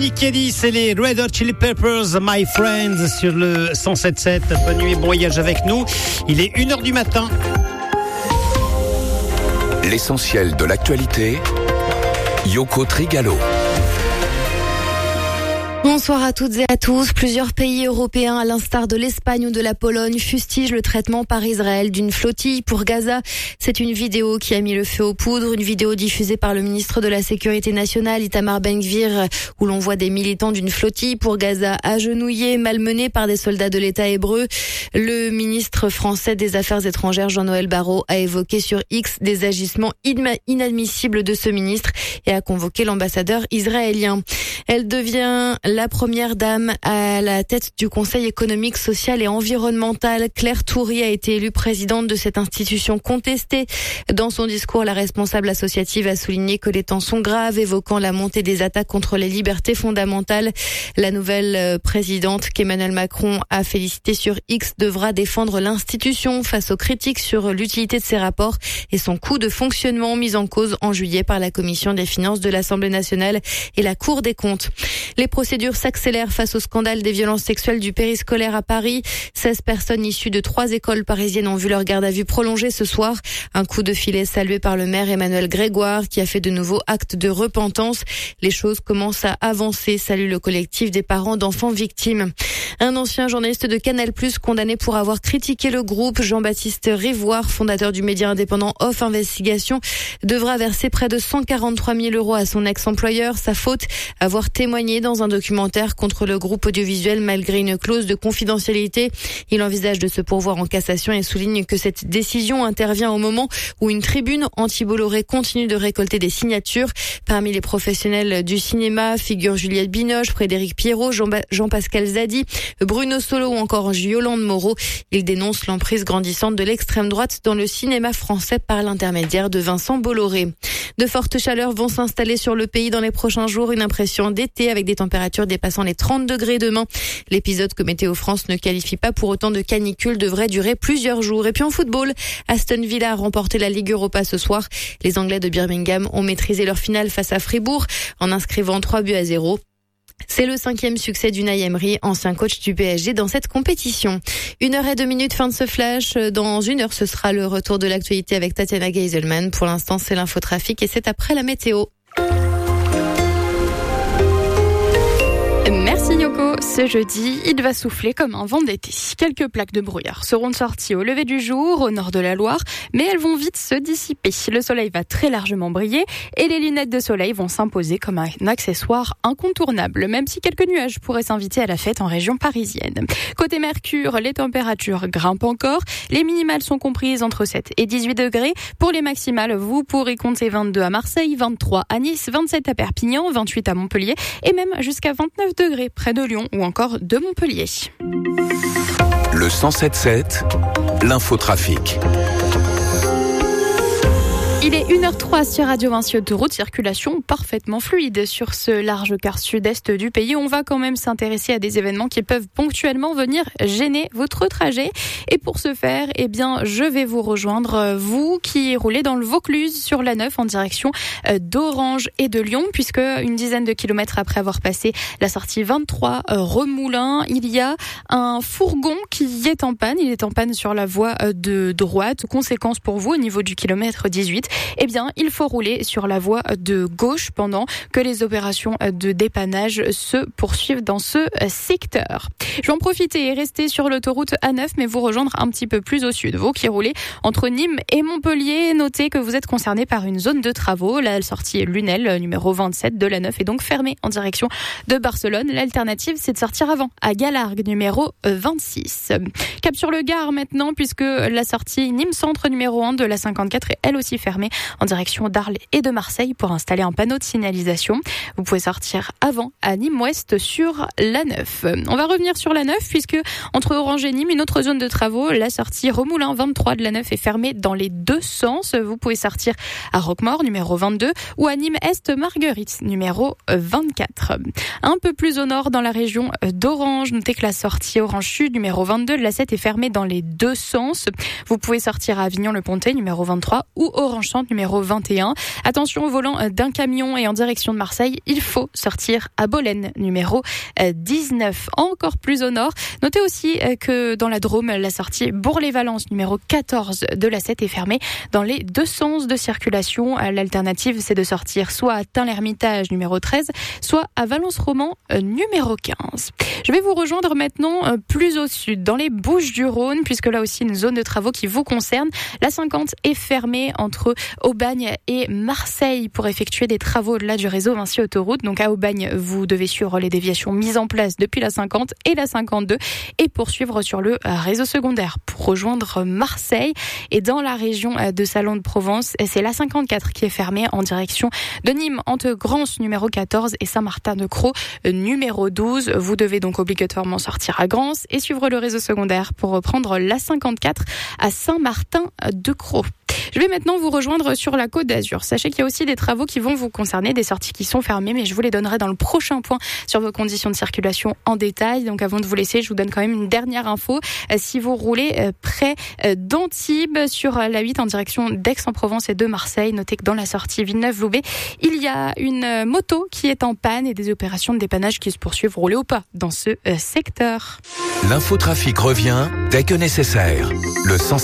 Kelly, c'est les Red Hot Chili Peppers, My Friends, sur le 107.7. Bonne nuit, bon voyage avec nous. Il est 1h du matin. L'essentiel de l'actualité, Yoko Trigalo. Bonsoir à toutes et à tous. Plusieurs pays européens, à l'instar de l'Espagne ou de la Pologne, fustigent le traitement par Israël d'une flottille pour Gaza. C'est une vidéo qui a mis le feu aux poudres, une vidéo diffusée par le ministre de la Sécurité nationale, Itamar Ben-Gvir, où l'on voit des militants d'une flottille pour Gaza agenouillés, malmenés par des soldats de l'État hébreu. Le ministre français des Affaires étrangères, Jean-Noël Barrot, a évoqué sur X des agissements inadmissibles de ce ministre et a convoqué l'ambassadeur israélien. Elle devient la première dame à la tête du Conseil économique, social et environnemental. Claire Toury a été élue présidente de cette institution contestée. Dans son discours, la responsable associative a souligné que les temps sont graves, évoquant la montée des attaques contre les libertés fondamentales. La nouvelle présidente qu'Emmanuel Macron a félicitée sur X devra défendre l'institution face aux critiques sur l'utilité de ses rapports et son coût de fonctionnement mis en cause en juillet par la Commission des finances de l'Assemblée nationale et la Cour des comptes. Les procédures s'accélèrent face au scandale des violences sexuelles du périscolaire à Paris. 16 personnes issues de 3 écoles parisiennes ont vu leur garde à vue prolongée ce soir. Un coup de filet salué par le maire Emmanuel Grégoire qui a fait de nouveaux actes de repentance. Les choses commencent à avancer, salue le collectif des parents d'enfants victimes. Un ancien journaliste de Canal+, condamné pour avoir critiqué le groupe, Jean-Baptiste Rivoire, fondateur du média indépendant Off Investigation, devra verser près de 143 000 € à son ex-employeur. Sa faute, avoir témoigné dans un documentaire contre le groupe audiovisuel malgré une clause de confidentialité. Il envisage de se pourvoir en cassation et souligne que cette décision intervient au moment où une tribune anti-Bolloré continue de récolter des signatures. Parmi les professionnels du cinéma figurent Juliette Binoche, Frédéric Pierrot, Jean-Pascal Zadi, Bruno Solo ou encore Yolande Moreau. Ils dénoncent l'emprise grandissante de l'extrême droite dans le cinéma français par l'intermédiaire de Vincent Bolloré. De fortes chaleurs vont s'installer sur le pays dans les prochains jours. Une impression d'été avec des températures dépassant les 30 degrés demain. L'épisode que Météo France ne qualifie pas pour autant de canicule devrait durer plusieurs jours. Et puis en football, Aston Villa a remporté la Ligue Europa ce soir. Les Anglais de Birmingham ont maîtrisé leur finale face à Fribourg en inscrivant 3-0. C'est le 5e succès d'Unai Emery, ancien coach du PSG dans cette compétition. 1h02, fin de ce flash. Dans 1 heure, ce sera le retour de l'actualité avec Tatiana Geiselman. Pour l'instant, c'est l'infotrafic et c'est après la météo. Merci Yoko. Ce jeudi, il va souffler comme un vent d'été. Quelques plaques de brouillard seront sorties au lever du jour, au nord de la Loire, mais elles vont vite se dissiper. Le soleil va très largement briller et les lunettes de soleil vont s'imposer comme un accessoire incontournable, même si quelques nuages pourraient s'inviter à la fête en région parisienne. Côté Mercure, les températures grimpent encore. Les minimales sont comprises entre 7 et 18 degrés. Pour les maximales, vous pourrez compter 22 à Marseille, 23 à Nice, 27 à Perpignan, 28 à Montpellier et même jusqu'à 29 degrés près de Lyon ou encore de Montpellier. Le 107.7, l'infotrafic. Il est 1h03 sur Radio 1 Autoroute, circulation parfaitement fluide sur ce large quart sud-est du pays. On va quand même s'intéresser à des événements qui peuvent ponctuellement venir gêner votre trajet. Et pour ce faire, je vais vous rejoindre, vous qui roulez dans le Vaucluse sur la 9 en direction d'Orange et de Lyon, puisque une dizaine de kilomètres après avoir passé la sortie 23 Remoulins, il y a un fourgon qui est en panne. Il est en panne sur la voie de droite. Conséquence pour vous au niveau du kilomètre 18. Il faut rouler sur la voie de gauche pendant que les opérations de dépannage se poursuivent dans ce secteur. Je vais en profiter et rester sur l'autoroute A9, mais vous rejoindre un petit peu plus au sud. Vous qui roulez entre Nîmes et Montpellier, notez que vous êtes concerné par une zone de travaux. La sortie Lunel, numéro 27 de la 9, est donc fermée en direction de Barcelone. L'alternative, c'est de sortir avant, à Galargues, numéro 26. Cap sur le Gard maintenant, puisque la sortie Nîmes Centre, numéro 1 de la 54, est elle aussi fermée en direction d'Arles et de Marseille pour installer un panneau de signalisation. Vous pouvez sortir avant à Nîmes-Ouest sur la 9. On va revenir sur la 9 puisque entre Orange et Nîmes, une autre zone de travaux, la sortie Remoulins 23 de la 9 est fermée dans les deux sens. Vous pouvez sortir à Roquemaure, numéro 22, ou à Nîmes-Est Marguerite, numéro 24. Un peu plus au nord dans la région d'Orange, notez que la sortie Orange Sud, numéro 22 de la 7 est fermée dans les deux sens. Vous pouvez sortir à Avignon-le-Pontet, numéro 23, ou Orange Longchamp, numéro 21. Attention au volant d'un camion et en direction de Marseille, il faut sortir à Bolène, numéro 19. Encore plus au nord, notez aussi que dans la Drôme, la sortie Bourg-les-Valences, numéro 14 de l'A7 est fermée dans les deux sens de circulation. L'alternative, c'est de sortir soit à Tain-l'Hermitage, numéro 13, soit à Valence-Roman, numéro 15. Je vais vous rejoindre maintenant plus au sud, dans les Bouches-du-Rhône, puisque là aussi une zone de travaux qui vous concerne. La 50 est fermée entre Aubagne et Marseille pour effectuer des travaux au-delà du réseau Vinci Autoroute. Donc à Aubagne, vous devez suivre les déviations mises en place depuis la 50 et la 52 et poursuivre sur le réseau secondaire pour rejoindre Marseille. Et dans la région de Salon de Provence, c'est la 54 qui est fermée en direction de Nîmes entre Grance, numéro 14 et Saint-Martin-de-Crau, numéro 12. Vous devez donc obligatoirement sortir à Grance et suivre le réseau secondaire pour reprendre la 54 à Saint-Martin-de-Crau. Je vais maintenant vous rejoindre sur la Côte d'Azur. Sachez qu'il y a aussi des travaux qui vont vous concerner, des sorties qui sont fermées, mais je vous les donnerai dans le prochain point sur vos conditions de circulation en détail. Donc avant de vous laisser, je vous donne quand même une dernière info. Si vous roulez près d'Antibes sur la 8 en direction d'Aix-en-Provence et de Marseille, notez que dans la sortie Villeneuve-Loubet, il y a une moto qui est en panne et des opérations de dépannage qui se poursuivent. Roulez au pas dans ce secteur. L'infotrafic revient dès que nécessaire. Le